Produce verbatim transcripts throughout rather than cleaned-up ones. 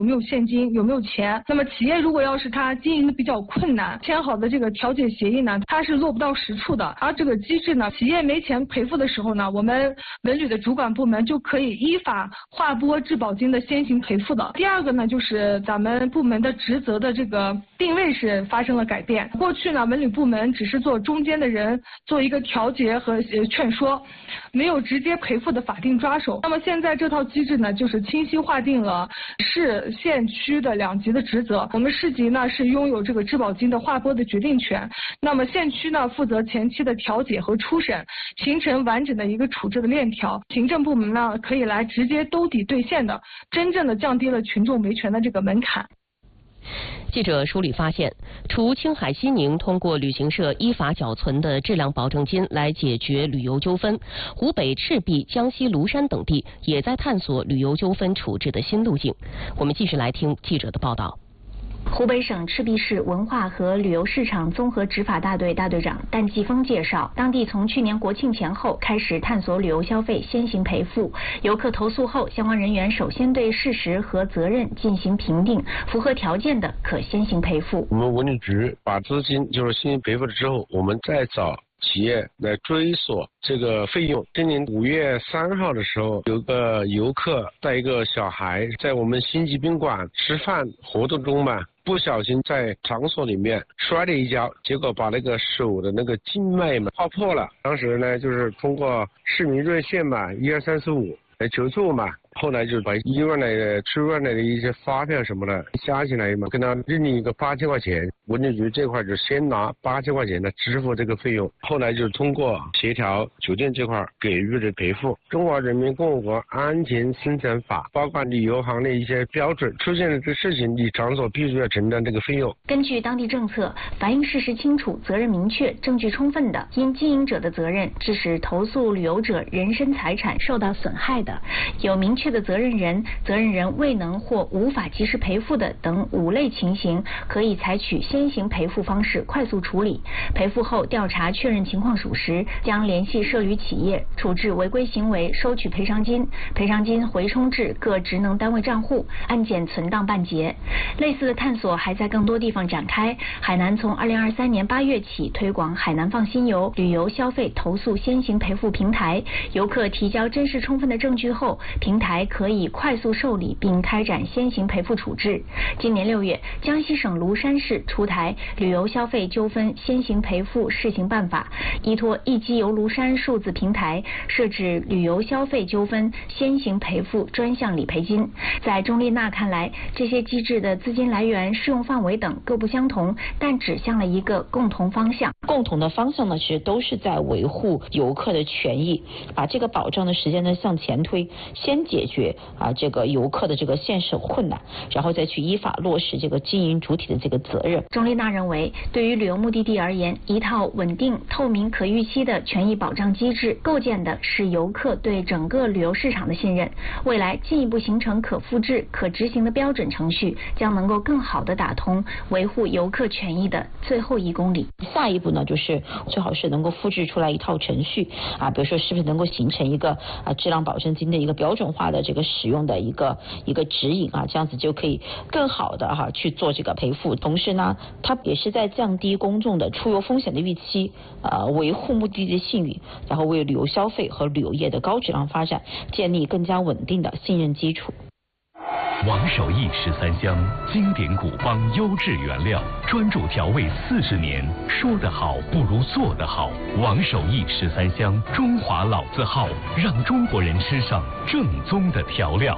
有没有现金，有没有钱。那么企业如果要是它经营的比较困难，签好的这个调解协议呢，它是落不到实处的。而这个机制呢，企业没钱赔付的时候呢，我们文旅的主管部门就可以依法划拨质保金的先行赔付的。第二个呢，就是咱们部门的职责的这个定位是发生了改变。过去呢，文旅部门只是做中间的人，做一个调解和劝说，没有直接赔付的法定抓手。那么现在这套机制呢，就是清晰划定了市县区的两级的职责。我们市级呢是拥有这个质保金的划拨的决定权，那么县区呢负责前期的调解和初审，形成完整的一个处置的链条。行政部门呢可以来直接兜底兑现的，真正的降低了群众维权的这个门槛。 记者梳理发现，除青海西宁通过旅行社依法缴存的质量保证金来解决旅游纠纷，湖北赤壁、江西庐山等地也在探索旅游纠纷处置的新路径。我们继续来听记者的报道。 湖北省赤壁市文化和旅游市场综合执法大队大队长单继峰介绍，当地从去年国庆前后开始探索旅游消费先行赔付，游客投诉后，相关人员首先对事实和责任进行评定，符合条件的可先行赔付。 我们文旅局把资金就是先行赔付了之后，我们再找企业来追索这个费用。今年五月三号的时候，有个游客带一个小孩在我们星级宾馆吃饭活动中嘛，不小心在场所里面摔了一跤，结果把那个手的那个静脉嘛划破了。当时呢，就是通过市民热线嘛，一二三四五来求助嘛。后来就把医院来的出院来的一些发票什么的加起来嘛，跟他认领一个八千块钱。文旅局这块就先拿八千块钱来支付这个费用，后来就通过协调酒店这块给予的赔付。中华人民共和国安全生产法包括旅游行的一些标准，出现了这事情，你场所必须要承担这个费用。 根据当地政策，反映事实清楚、责任明确、证据充分的，因经营者的责任致使投诉旅游者人身财产受到损害的，有明确的责任人、责任人未能或无法及时赔付的等五类情形，可以采取先行赔付方式快速处理。赔付后调查确认情况属实，将联系涉旅企业处置违规行为，收取赔偿金，赔偿金回充至各职能单位账户，案件存档办结。类似的探索还在更多地方展开。海南从二零二三年八月起推广海南放心游旅游消费投诉先行赔付平台，游客提交真实充分的证据后，平台可以快速受理并开展先行赔付处置。今年六月，江西省庐山市出台旅游消费纠纷先行赔付试行办法，依托一机游庐山数字平台，设置旅游消费纠纷先行赔付专项理赔金。在钟丽娜看来，这些机制的资金来源、适用范围等各不相同，但指向了一个共同方向。 共同的方向呢，其实都是在维护游客的权益，把这个保障的时间呢向前推，先解决啊这个游客的这个现实困难，然后再去依法落实这个经营主体的这个责任。 钟丽娜认为，对于旅游目的地而言，一套稳定、透明、可预期的权益保障机制，构建的是游客对整个旅游市场的信任。未来进一步形成可复制、可执行的标准程序，将能够更好地打通维护游客权益的最后一公里。 下一步呢，就是最好是能够复制出来一套程序啊，比如说是不是能够形成一个啊质量保证金的一个标准化的这个使用的一个一个指引啊，这样子就可以更好的哈、啊、去做这个赔付。同时呢，它也是在降低公众的出游风险的预期，呃，维护目的地的信誉，然后为旅游消费和旅游业的高质量发展建立更加稳定的信任基础。 王守义十三香，经典古方优质原料，专注调味四十年，说得好不如做得好。王守义十三香，中华老字号，让中国人吃上正宗的调料。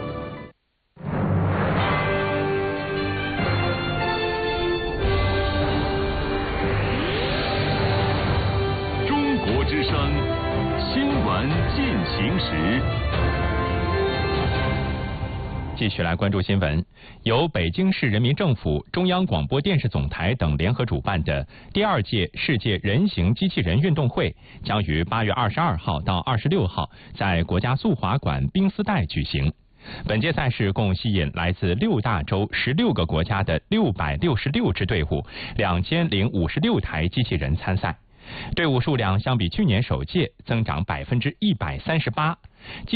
中国之声，新闻进行时。 继续来关注新闻，由北京市人民政府、中央广播电视总台等联合主办的第二届世界人形机器人运动会将于八月二十二号到二十六号在国家速滑馆冰丝带举行。本届赛事共吸引来自六大洲十六个国家的六百六十六支队伍，两千零五十六台机器人参赛，队伍数量相比去年首届增长百分之一百三十八。